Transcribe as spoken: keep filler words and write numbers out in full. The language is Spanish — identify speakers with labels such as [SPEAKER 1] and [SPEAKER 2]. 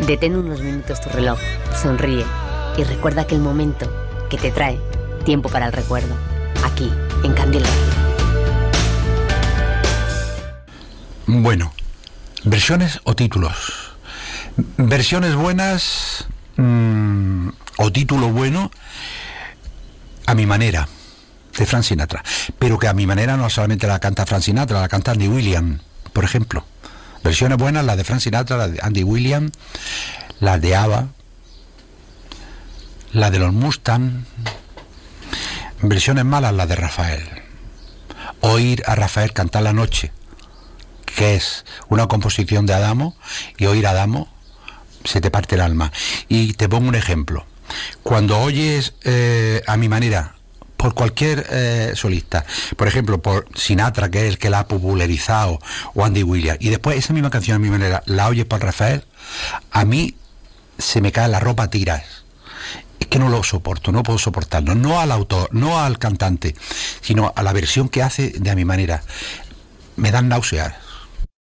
[SPEAKER 1] Detén unos minutos tu reloj, sonríe y recuerda aquel momento que te trae tiempo para el recuerdo, aquí, en Candy Radio.
[SPEAKER 2] Bueno, versiones o títulos. Versiones buenas mmm, o título bueno, A mi manera, de Frank Sinatra. Pero que A mi manera no solamente la canta Frank Sinatra, la canta Andy Williams, por ejemplo. Versiones buenas, las de Frank Sinatra, las de Andy Williams, las de ABBA, las de los Mustang. Versiones malas, las de Rafael. Oír a Rafael cantar La noche, que es una composición de Adamo, y oír a Adamo se te parte el alma. Y te pongo un ejemplo. Cuando oyes eh, A mi manera, por cualquier eh, solista, por ejemplo, por Sinatra, que es el que la ha popularizado, o Andy Williams, y después esa misma canción A mi manera la oyes por Rafael, a mí se me cae la ropa a tiras. Es que no lo soporto, no puedo soportarlo, no al autor, no al cantante, sino a la versión que hace de A mi manera. Me dan náuseas.